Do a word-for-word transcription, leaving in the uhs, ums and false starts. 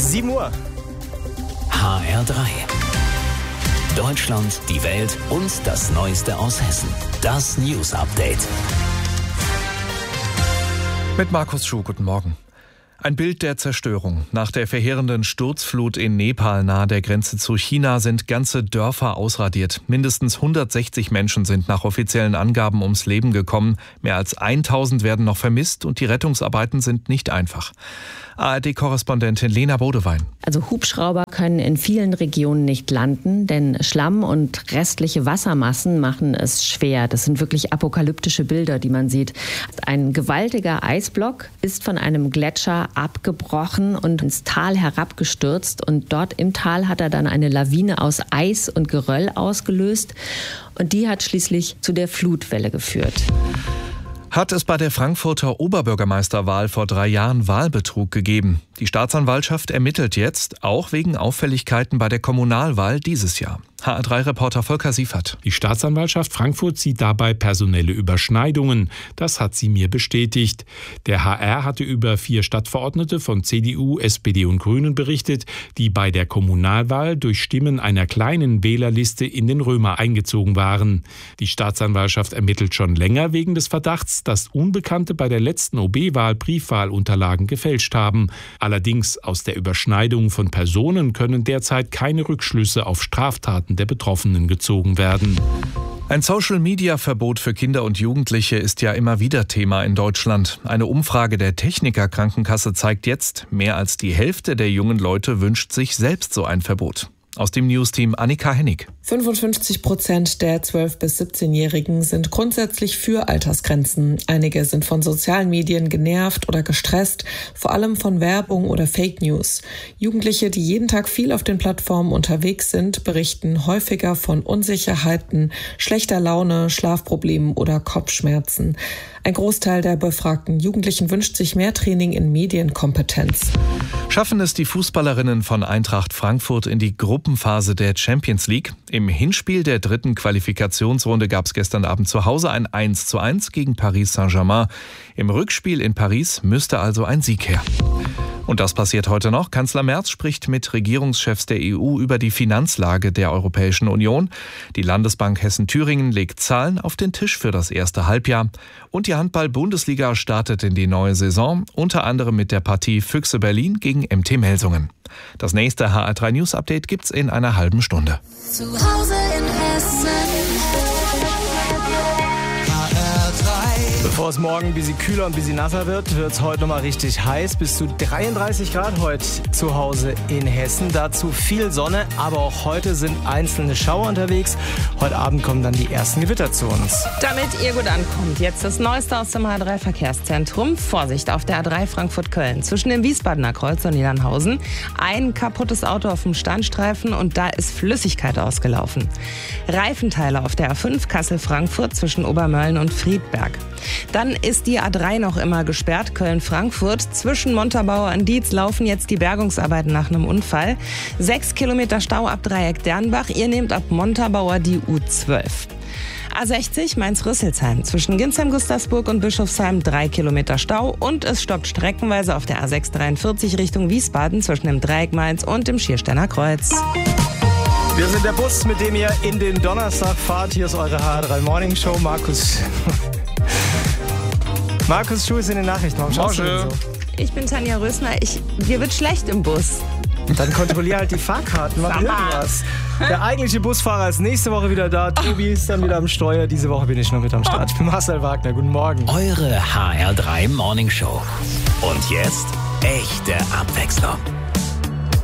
sieben Uhr. H R drei. Deutschland, die Welt und das Neueste aus Hessen. Das News Update. Mit Markus Schuh, guten Morgen. Ein Bild der Zerstörung. Nach der verheerenden Sturzflut in Nepal nahe der Grenze zu China sind ganze Dörfer ausradiert. Mindestens hundertsechzig Menschen sind nach offiziellen Angaben ums Leben gekommen. Mehr als tausend werden noch vermisst und die Rettungsarbeiten sind nicht einfach. A R D-Korrespondentin Lena Bodewein. Also Hubschrauber können in vielen Regionen nicht landen, denn Schlamm und restliche Wassermassen machen es schwer. Das sind wirklich apokalyptische Bilder, die man sieht. Ein gewaltiger Eisblock ist von einem Gletscher abgebrochen und ins Tal herabgestürzt. Und dort im Tal hat er dann eine Lawine aus Eis und Geröll ausgelöst. Und die hat schließlich zu der Flutwelle geführt. Hat es bei der Frankfurter Oberbürgermeisterwahl vor drei Jahren Wahlbetrug gegeben? Die Staatsanwaltschaft ermittelt jetzt, auch wegen Auffälligkeiten bei der Kommunalwahl dieses Jahr. H R drei Reporter Volker Siefert. Die Staatsanwaltschaft Frankfurt sieht dabei personelle Überschneidungen. Das hat sie mir bestätigt. Der H R hatte über vier Stadtverordnete von C D U, S P D und Grünen berichtet, die bei der Kommunalwahl durch Stimmen einer kleinen Wählerliste in den Römer eingezogen waren. Die Staatsanwaltschaft ermittelt schon länger wegen des Verdachts, dass Unbekannte bei der letzten O B-Wahl Briefwahlunterlagen gefälscht haben. Allerdings aus der Überschneidung von Personen können derzeit keine Rückschlüsse auf Straftaten der Betroffenen gezogen werden. Ein Social-Media-Verbot für Kinder und Jugendliche ist ja immer wieder Thema in Deutschland. Eine Umfrage der Techniker Krankenkasse zeigt jetzt, mehr als die Hälfte der jungen Leute wünscht sich selbst so ein Verbot. Aus dem Newsteam Annika Hennig. fünfundfünfzig Prozent der zwölf- bis siebzehnjährigen sind grundsätzlich für Altersgrenzen. Einige sind von sozialen Medien genervt oder gestresst, vor allem von Werbung oder Fake News. Jugendliche, die jeden Tag viel auf den Plattformen unterwegs sind, berichten häufiger von Unsicherheiten, schlechter Laune, Schlafproblemen oder Kopfschmerzen. Ein Großteil der befragten Jugendlichen wünscht sich mehr Training in Medienkompetenz. Schaffen es die Fußballerinnen von Eintracht Frankfurt in die Gruppenphase der Champions League? Im Hinspiel der dritten Qualifikationsrunde gab es gestern Abend zu Hause ein eins zu eins gegen Paris Saint-Germain. Im Rückspiel in Paris müsste also ein Sieg her. Und das passiert heute noch. Kanzler Merz spricht mit Regierungschefs der E U über die Finanzlage der Europäischen Union. Die Landesbank Hessen-Thüringen legt Zahlen auf den Tisch für das erste Halbjahr. Und die Handball-Bundesliga startet in die neue Saison, unter anderem mit der Partie Füchse Berlin gegen M T Melsungen. Das nächste H R drei News Update gibt's in einer halben Stunde. Zu Hause in Hessen. Bevor es morgen ein bisschen kühler und ein bisschen nasser wird, wird es heute nochmal richtig heiß. Bis zu dreiunddreißig Grad heute zu Hause in Hessen. Dazu viel Sonne, aber auch heute sind einzelne Schauer unterwegs. Heute Abend kommen dann die ersten Gewitter zu uns. Damit ihr gut ankommt, jetzt das Neueste aus dem H R drei Verkehrszentrum. Vorsicht auf der A drei Frankfurt-Köln. Zwischen dem Wiesbadener Kreuz und Niedernhausen ein kaputtes Auto auf dem Standstreifen und da ist Flüssigkeit ausgelaufen. Reifenteile auf der A fünf Kassel-Frankfurt zwischen Obermölln und Friedberg. Dann ist die A drei noch immer gesperrt, Köln-Frankfurt. Zwischen Montabaur und Dietz laufen jetzt die Bergungsarbeiten nach einem Unfall. Sechs Kilometer Stau ab Dreieck Dernbach. Ihr nehmt ab Montabaur die U zwölf. A sechzig Mainz-Rüsselsheim. Zwischen Ginsheim-Gustavsburg und Bischofsheim drei Kilometer Stau. Und es stoppt streckenweise auf der A sechs dreiundvierzig Richtung Wiesbaden zwischen dem Dreieck Mainz und dem Schiersteiner Kreuz. Wir sind der Bus, mit dem ihr in den Donnerstag fahrt. Hier ist eure H R drei Morning Show. Markus... Markus Schuh ist in den Nachrichten. Warum schaust du denn so? Ich bin Tanja Rösner. Ich, mir wird schlecht im Bus. Dann kontrollier halt die Fahrkarten, mach irgendwas. Der eigentliche Busfahrer ist nächste Woche wieder da. Tobi ist dann wieder am Steuer. Diese Woche bin ich noch mit am Start. Ich bin Marcel Wagner. Guten Morgen. Eure H R drei Morning Show. Und jetzt echte Abwechslung.